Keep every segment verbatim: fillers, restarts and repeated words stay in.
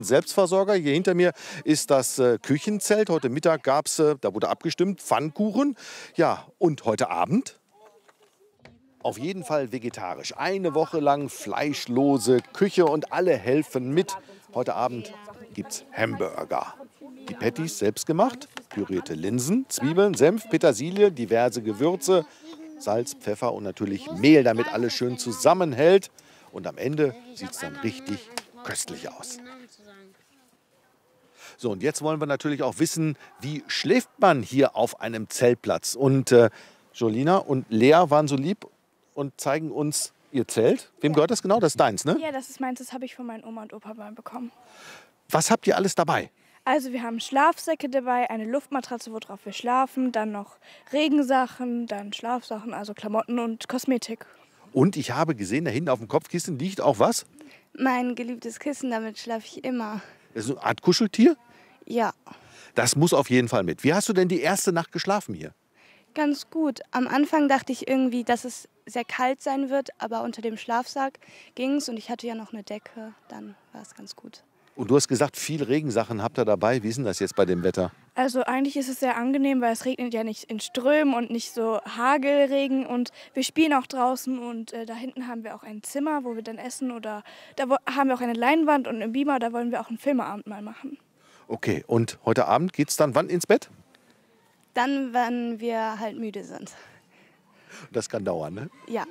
Selbstversorger. Hier hinter mir ist das äh, Küchenzelt. Heute Mittag gab es, äh, da wurde abgestimmt, Pfannkuchen. Ja, und heute Abend? Auf jeden Fall vegetarisch. Eine Woche lang fleischlose Küche und alle helfen mit. Heute Abend gibt es Hamburger. Die Patties selbst gemacht, pürierte Linsen, Zwiebeln, Senf, Petersilie, diverse Gewürze, Salz, Pfeffer und natürlich Mehl, damit alles schön zusammenhält. Und am Ende sieht es dann richtig köstlich aus. So, und jetzt wollen wir natürlich auch wissen, wie schläft man hier auf einem Zeltplatz? Und äh, Jolina und Lea waren so lieb und zeigen uns ihr Zelt. Wem gehört das genau? Das ist deins, ne? Ja, das ist meins. Das habe ich von meinen Oma und Opa mal bekommen. Was habt ihr alles dabei? Also wir haben Schlafsäcke dabei, eine Luftmatratze, worauf wir schlafen, dann noch Regensachen, dann Schlafsachen, also Klamotten und Kosmetik. Und ich habe gesehen, da hinten auf dem Kopfkissen liegt auch was? Mein geliebtes Kissen, damit schlafe ich immer. Das ist eine Art Kuscheltier? Ja. Das muss auf jeden Fall mit. Wie hast du denn die erste Nacht geschlafen hier? Ganz gut. Am Anfang dachte ich irgendwie, dass es sehr kalt sein wird, aber unter dem Schlafsack ging es und ich hatte ja noch eine Decke, dann war es ganz gut. Und du hast gesagt, viel Regensachen habt ihr dabei. Wie ist denn das jetzt bei dem Wetter? Also eigentlich ist es sehr angenehm, weil es regnet ja nicht in Strömen und nicht so Hagelregen. Und wir spielen auch draußen und äh, da hinten haben wir auch ein Zimmer, wo wir dann essen. Oder da haben wir auch eine Leinwand und einen Beamer, da wollen wir auch einen Filmeabend mal machen. Okay, und heute Abend geht es dann wann ins Bett? Dann, wenn wir halt müde sind. Das kann dauern, ne? Ja.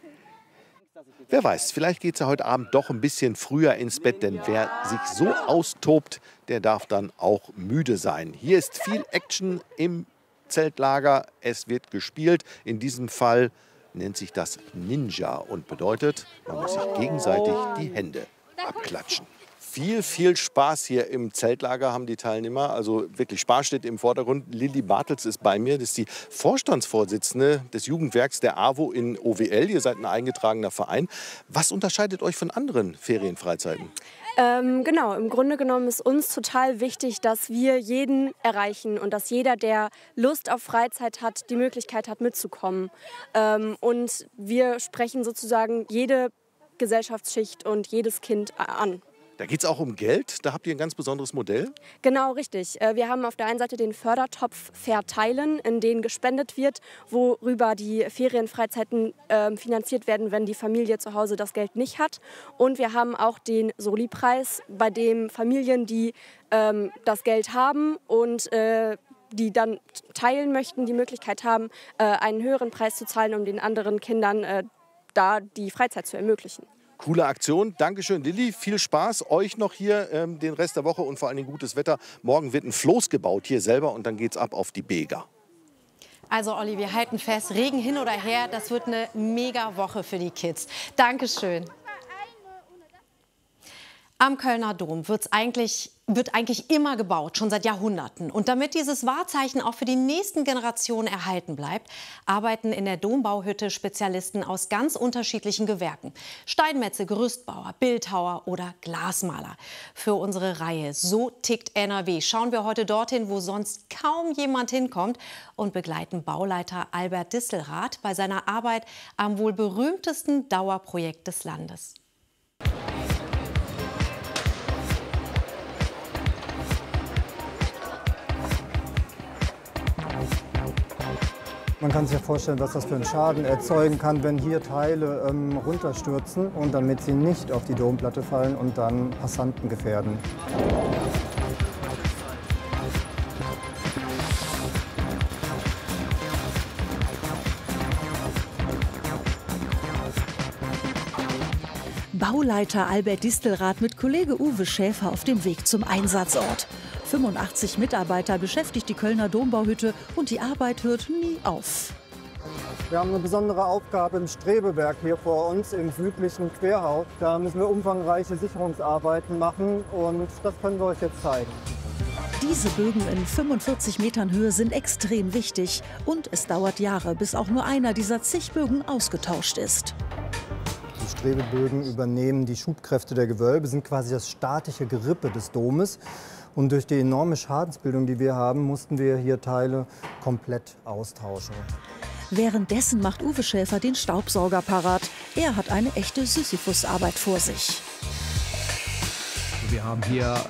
Wer weiß, vielleicht geht es ja heute Abend doch ein bisschen früher ins Bett, denn wer sich so austobt, der darf dann auch müde sein. Hier ist viel Action im Zeltlager, es wird gespielt. In diesem Fall nennt sich das Ninja und bedeutet, man muss sich gegenseitig die Hände abklatschen. Viel, viel Spaß hier im Zeltlager haben die Teilnehmer. Also wirklich Spaß steht im Vordergrund. Lilly Bartels ist bei mir. Das ist die Vorstandsvorsitzende des Jugendwerks der AWO in O W L. Ihr seid ein eingetragener Verein. Was unterscheidet euch von anderen Ferienfreizeiten? Ähm, genau, im Grunde genommen ist uns total wichtig, dass wir jeden erreichen und dass jeder, der Lust auf Freizeit hat, die Möglichkeit hat, mitzukommen. Ähm, und wir sprechen sozusagen jede Gesellschaftsschicht und jedes Kind an. Da geht es auch um Geld. Da habt ihr ein ganz besonderes Modell. Genau, richtig. Wir haben auf der einen Seite den Fördertopf Verteilen, in den gespendet wird, worüber die Ferienfreizeiten äh, finanziert werden, wenn die Familie zu Hause das Geld nicht hat. Und wir haben auch den Soli-Preis, bei dem Familien, die ähm, das Geld haben und äh, die dann teilen möchten, die Möglichkeit haben, äh, einen höheren Preis zu zahlen, um den anderen Kindern äh, da die Freizeit zu ermöglichen. Coole Aktion. Dankeschön, Lilly. Viel Spaß euch noch hier ähm, den Rest der Woche und vor allem gutes Wetter. Morgen wird ein Floß gebaut hier selber und dann geht's ab auf die Bega. Also Olli, wir halten fest, Regen hin oder her, das wird eine mega Woche für die Kids. Dankeschön. Am Kölner Dom wird's eigentlich, wird eigentlich immer gebaut, schon seit Jahrhunderten. Und damit dieses Wahrzeichen auch für die nächsten Generationen erhalten bleibt, arbeiten in der Dombauhütte Spezialisten aus ganz unterschiedlichen Gewerken. Steinmetze, Gerüstbauer, Bildhauer oder Glasmaler. Für unsere Reihe So tickt N R W schauen wir heute dorthin, wo sonst kaum jemand hinkommt und begleiten Bauleiter Albert Distelrath bei seiner Arbeit am wohl berühmtesten Dauerprojekt des Landes. Man kann sich ja vorstellen, was das für einen Schaden erzeugen kann, wenn hier Teile ähm, runterstürzen und damit sie nicht auf die Domplatte fallen und dann Passanten gefährden. Bauleiter Albert Distelrath mit Kollege Uwe Schäfer auf dem Weg zum Einsatzort. fünfundachtzig Mitarbeiter beschäftigt die Kölner Dombauhütte und die Arbeit hört nie auf. Wir haben eine besondere Aufgabe im Strebewerk hier vor uns im südlichen Querhaus. Da müssen wir umfangreiche Sicherungsarbeiten machen und das können wir euch jetzt zeigen. Diese Bögen in fünfundvierzig Metern Höhe sind extrem wichtig und es dauert Jahre, bis auch nur einer dieser zig Bögen ausgetauscht ist. Die Strebebögen übernehmen die Schubkräfte der Gewölbe, sind quasi das statische Gerippe des Domes. Und durch die enorme Schadensbildung, die wir haben, mussten wir hier Teile komplett austauschen. Währenddessen macht Uwe Schäfer den Staubsauger parat. Er hat eine echte Sisyphus-Arbeit vor sich. Wir haben hier